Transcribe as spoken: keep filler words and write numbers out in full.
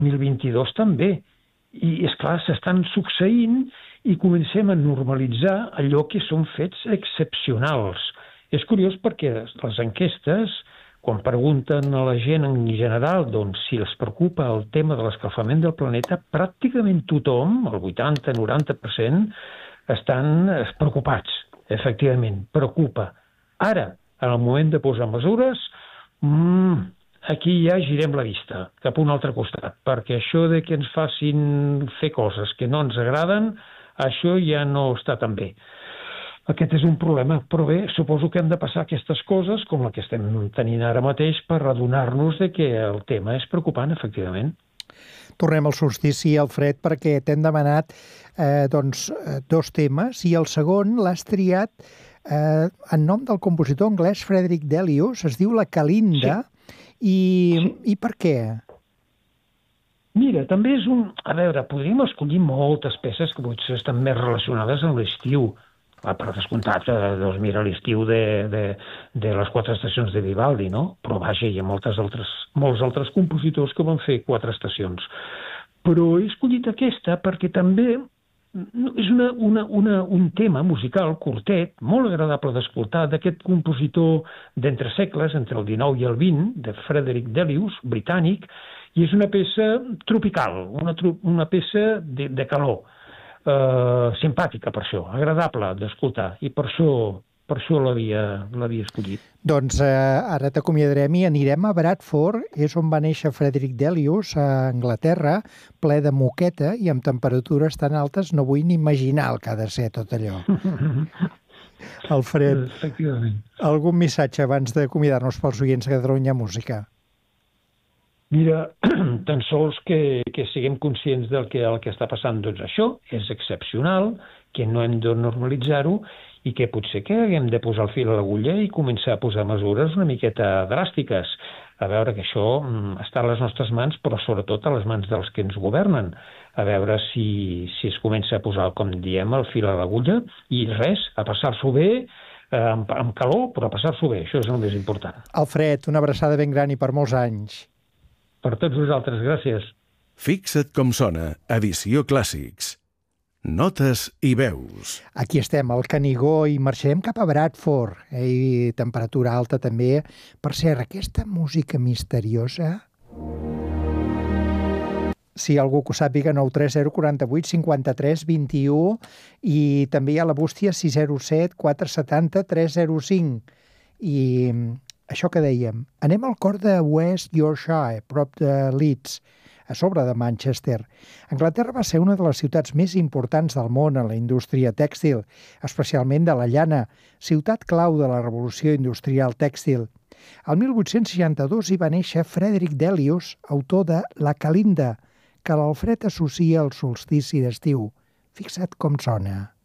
mil vint-i-dos també. I, és clar, s'estan succeint i comencem a normalitzar allò que són fets excepcionals. És curiós perquè les enquestes, quan pregunten a la gent en general doncs, si els preocupa el tema de l'escalfament del planeta, pràcticament tothom, el vuitanta noranta per cent, estan preocupats, efectivament, preocupa. Ara, en el moment de posar mesures, mmm, aquí ja girem la vista cap a un altre costat, perquè això de que ens facin fer coses que no ens agraden, això ja no està tan bé. Aquest és un problema, però bé, suposo que hem de passar aquestes coses, com la que estem tenint ara mateix, per adonar-nos de que el tema és preocupant, efectivament. Tornem al solstici, Alfred, perquè t'hem demanat eh, doncs, dos temes, i el segon l'has triat eh, en nom del compositor anglès Frederick Delius, es diu La Calinda, sí. I, I per què? Mira, també és un... A veure, podríem escollir moltes peces que potser estan més relacionades amb l'estiu. Per descomptat, doncs mira, l'estiu de, de, de les quatre estacions de Vivaldi, no? Però vaja, hi ha moltes altres, molts altres compositors que van fer quatre estacions. Però he escollit aquesta perquè també és una, una, una, un tema musical curtet, molt agradable d'escoltar, d'aquest compositor d'entre segles, entre el dinou i el vint, de Frederick Delius, britànic, i és una peça tropical, una, una peça de, de calor, eh, simpàtica per això, agradable d'escoltar, i per això, per això l'havia l'havia escollit. Doncs eh, ara t'acomiadarem i anirem a Bradford, és on va néixer Frederick Delius, a Anglaterra, ple de moqueta i amb temperatures tan altes no vull ni imaginar el que ha de ser tot allò. Alfred, algun missatge abans d'acomiadar-nos pels oients de Catalunya Música? Mira, tan sols que, que siguem conscients del que, el que està passant, doncs això és excepcional, que no hem de normalitzar-ho i que potser que haguem de posar el fil a l'agulla i començar a posar mesures una miqueta dràstiques. A veure que això està a les nostres mans, però sobretot a les mans dels que ens governen. A veure si, si es comença a posar, com diem, el fil a l'agulla i res, a passar-s'ho bé, amb, amb calor, però a passar-s'ho bé. Això és el més important. Alfred, una abraçada ben gran i per molts anys. Per tots vosaltres, gràcies. Fixa't com sona, edició Clàssics. Notes i veus. Aquí estem, al Canigó, i marxarem cap a Bradford. Eh? I temperatura alta també. Per cert, aquesta música misteriosa... Si algú que ho sàpiga, nou tres zero quatre vuit cinquanta-tres vint-i-u, i també hi ha la bústia sis zero set quatre set zero tres zero cinc. I això que dèiem, anem al cor de West Yorkshire, prop de Leeds, a sobre de Manchester. Anglaterra va ser una de les ciutats més importants del món en la indústria tèxtil, especialment de la llana, ciutat clau de la revolució industrial tèxtil. El mil vuit-cents seixanta-dos hi va néixer Frederick Delius, autor de La Calinda, que l'Alfred associa al solstici d'estiu. Fixa't com sona.